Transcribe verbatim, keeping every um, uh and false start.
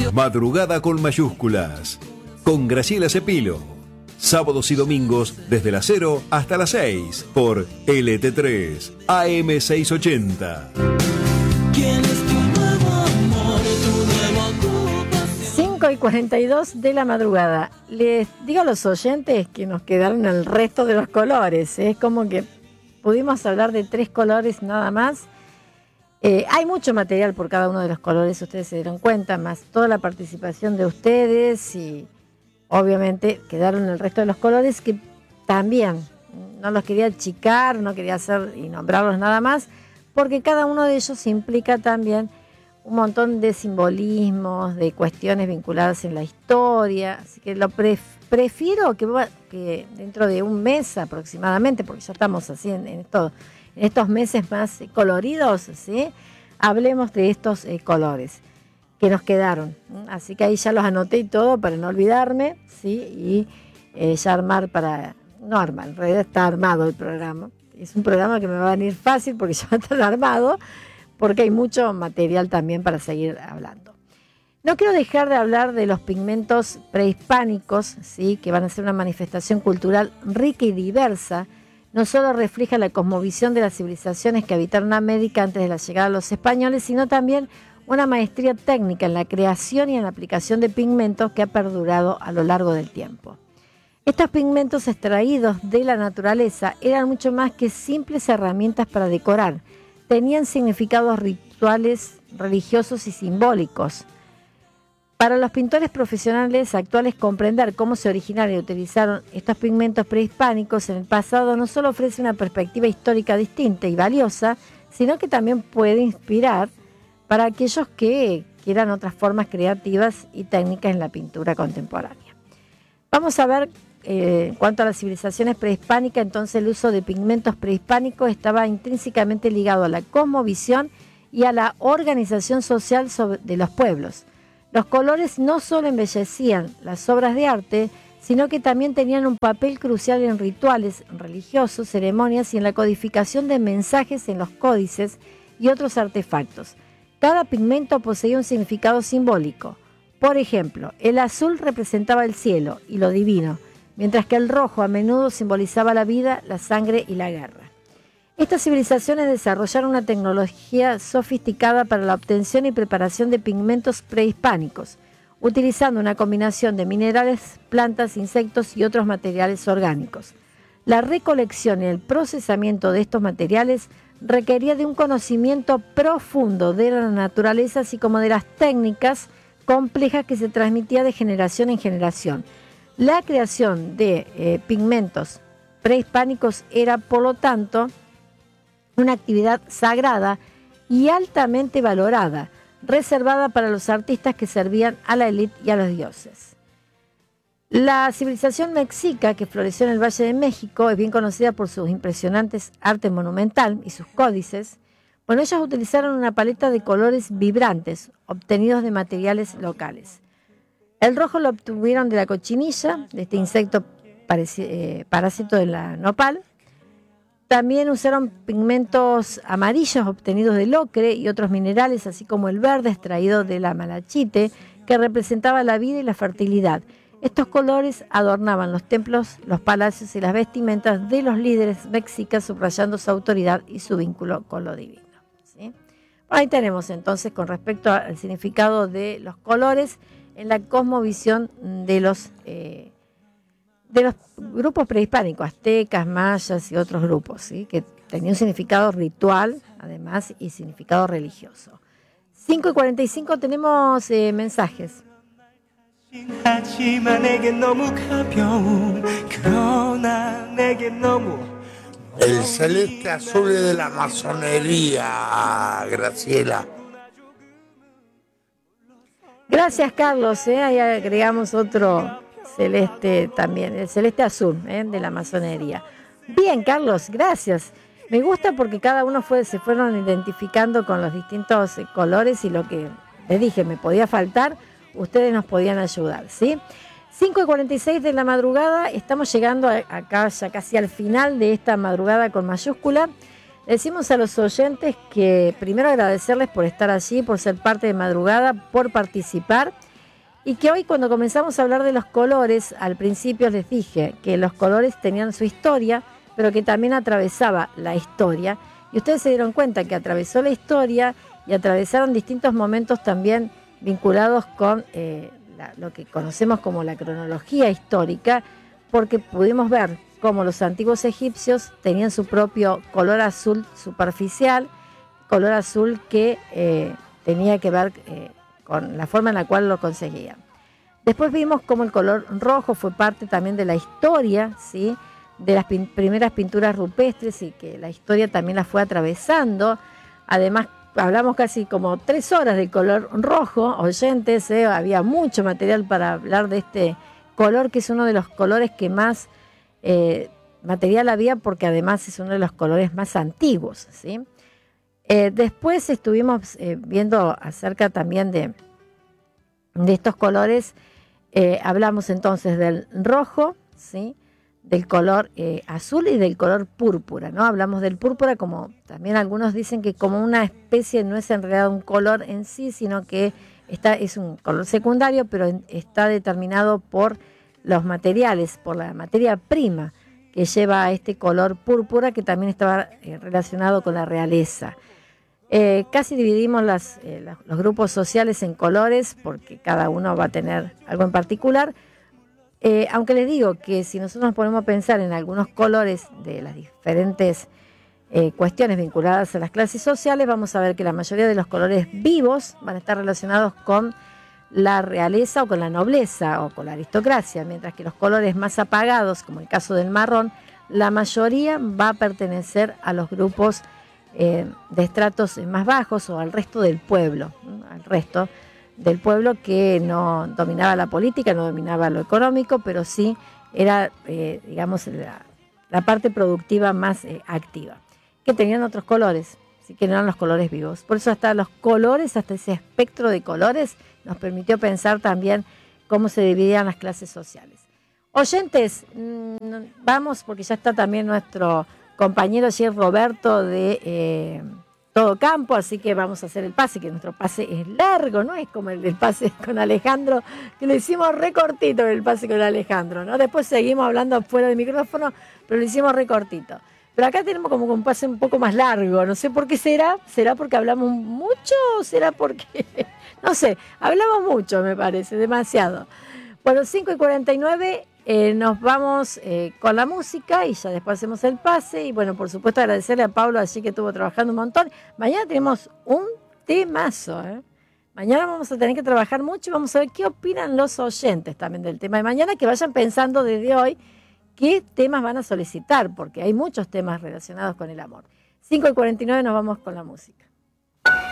Madrugada con mayúsculas, con Graciela Cepilo. Sábados y domingos desde las cero hasta las seis por L T tres A M seiscientos ochenta. cinco y cuarenta y dos de la madrugada. Les digo a los oyentes que nos quedaron el resto de los colores. Es como que pudimos hablar de tres colores nada más. Eh, hay mucho material por cada uno de los colores, ustedes se dieron cuenta, más toda la participación de ustedes y obviamente quedaron el resto de los colores que también no los quería achicar, no quería hacer y nombrarlos nada más, porque cada uno de ellos implica también un montón de simbolismos, de cuestiones vinculadas en la historia, así que lo pref prefiero que, que dentro de un mes aproximadamente, porque ya estamos así en, en, esto, en estos meses más coloridos, ¿sí? Hablemos de estos eh, colores que nos quedaron, así que ahí ya los anoté y todo para no olvidarme, ¿sí? Y eh, ya armar para, no armar, en realidad está armado el programa, es un programa que me va a venir fácil porque ya va a estar armado, porque hay mucho material también para seguir hablando. No quiero dejar de hablar de los pigmentos prehispánicos, ¿sí? Que van a ser una manifestación cultural rica y diversa. No solo refleja la cosmovisión de las civilizaciones que habitaron América antes de la llegada de los españoles, sino también una maestría técnica en la creación y en la aplicación de pigmentos que ha perdurado a lo largo del tiempo. Estos pigmentos extraídos de la naturaleza eran mucho más que simples herramientas para decorar. Tenían significados rituales, religiosos y simbólicos. Para los pintores profesionales actuales, comprender cómo se originaron y utilizaron estos pigmentos prehispánicos en el pasado no solo ofrece una perspectiva histórica distinta y valiosa, sino que también puede inspirar para aquellos que quieran otras formas creativas y técnicas en la pintura contemporánea. Vamos a ver, eh, en cuanto a las civilizaciones prehispánicas, entonces el uso de pigmentos prehispánicos estaba intrínsecamente ligado a la cosmovisión y a la organización social sobre, de los pueblos. Los colores no solo embellecían las obras de arte, sino que también tenían un papel crucial en rituales religiosos, ceremonias y en la codificación de mensajes en los códices y otros artefactos. Cada pigmento poseía un significado simbólico. Por ejemplo, el azul representaba el cielo y lo divino, mientras que el rojo a menudo simbolizaba la vida, la sangre y la guerra. Estas civilizaciones desarrollaron una tecnología sofisticada para la obtención y preparación de pigmentos prehispánicos, utilizando una combinación de minerales, plantas, insectos y otros materiales orgánicos. La recolección y el procesamiento de estos materiales requería de un conocimiento profundo de la naturaleza, así como de las técnicas complejas que se transmitía de generación en generación. La creación de eh, pigmentos prehispánicos era, por lo tanto, una actividad sagrada y altamente valorada, reservada para los artistas que servían a la élite y a los dioses. La civilización mexica, que floreció en el Valle de México, es bien conocida por sus impresionantes arte monumental y sus códices. Bueno, ellos utilizaron una paleta de colores vibrantes, obtenidos de materiales locales. El rojo lo obtuvieron de la cochinilla, de este insecto eh, parásito de la nopal. También usaron pigmentos amarillos obtenidos del ocre y otros minerales, así como el verde extraído de la malachite, que representaba la vida y la fertilidad. Estos colores adornaban los templos, los palacios y las vestimentas de los líderes mexicas, subrayando su autoridad y su vínculo con lo divino, ¿sí? Ahí tenemos entonces, con respecto al significado de los colores en la cosmovisión de los eh, de los grupos prehispánicos, aztecas, mayas y otros grupos, ¿sí? Que tenían un significado ritual, además, y significado religioso. cinco y cuarenta y cinco tenemos eh, mensajes. El celeste azul de la masonería, Graciela. Gracias, Carlos. ¿eh? Ahí agregamos otro celeste también, el celeste azul ¿eh? de la masonería. Bien, Carlos, gracias. Me gusta porque cada uno fue, se fueron identificando con los distintos colores y lo que les dije me podía faltar, ustedes nos podían ayudar, ¿sí? cinco y cuarenta y seis de la madrugada, estamos llegando a, acá ya casi al final de esta madrugada con mayúscula. Decimos a los oyentes que primero agradecerles por estar allí, por ser parte de madrugada, por participar Y que hoy cuando comenzamos a hablar de los colores, al principio les dije que los colores tenían su historia, pero que también atravesaba la historia. Y ustedes se dieron cuenta que atravesó la historia y atravesaron distintos momentos también vinculados con eh, la, lo que conocemos como la cronología histórica, porque pudimos ver cómo los antiguos egipcios tenían su propio color azul superficial, color azul que eh, tenía que ver eh, con la forma en la cual lo conseguían. Después vimos cómo el color rojo fue parte también de la historia, ¿sí?, de las pin- primeras pinturas rupestres, y que la historia también la fue atravesando. Además, hablamos casi como tres horas del color rojo, oyentes, ¿eh? Había mucho material para hablar de este color, que es uno de los colores que más eh, material había, porque además es uno de los colores más antiguos, ¿sí? Eh, después estuvimos eh, viendo acerca también de, de estos colores. Eh, hablamos entonces del rojo, ¿sí?, del color eh, azul y del color púrpura, ¿no? Hablamos del púrpura como también algunos dicen que como una especie, no es en realidad un color en sí, sino que está, es un color secundario, pero en, está determinado por los materiales, por la materia prima que lleva a este color púrpura, que también estaba eh, relacionado con la realeza. Eh, casi dividimos las, eh, la, los grupos sociales en colores, porque cada uno va a tener algo en particular. Eh, aunque les digo que si nosotros nos ponemos a pensar en algunos colores de las diferentes eh, cuestiones vinculadas a las clases sociales, vamos a ver que la mayoría de los colores vivos van a estar relacionados con la realeza o con la nobleza o con la aristocracia, mientras que los colores más apagados, como el caso del marrón, la mayoría va a pertenecer a los grupos eh, de estratos más bajos o al resto del pueblo, ¿no? Al resto del pueblo que no dominaba la política, no dominaba lo económico, pero sí era, eh, digamos, la, la parte productiva más eh, activa, que tenían otros colores, así que no eran los colores vivos. Por eso hasta los colores, hasta ese espectro de colores, nos permitió pensar también cómo se dividían las clases sociales. Oyentes, mmm, vamos, porque ya está también nuestro compañero allí, Roberto, de Eh, Todo Campo, así que vamos a hacer el pase, que nuestro pase es largo, no es como el del pase con Alejandro, que lo hicimos recortito el pase con Alejandro, ¿no? Después seguimos hablando fuera del micrófono, pero lo hicimos recortito. Pero acá tenemos como un pase un poco más largo, no sé por qué será, será porque hablamos mucho o será porque, no sé, hablamos mucho me parece, demasiado. Bueno, cinco y cuarenta y nueve, eh, nos vamos eh, con la música y ya después hacemos el pase. Y bueno, por supuesto agradecerle a Pablo allí que estuvo trabajando un montón. Mañana tenemos un temazo, ¿eh? Mañana vamos a tener que trabajar mucho y vamos a ver qué opinan los oyentes también del tema de mañana, que vayan pensando desde hoy qué temas van a solicitar, porque hay muchos temas relacionados con el amor. cinco y cuarenta y nueve nos vamos con la música.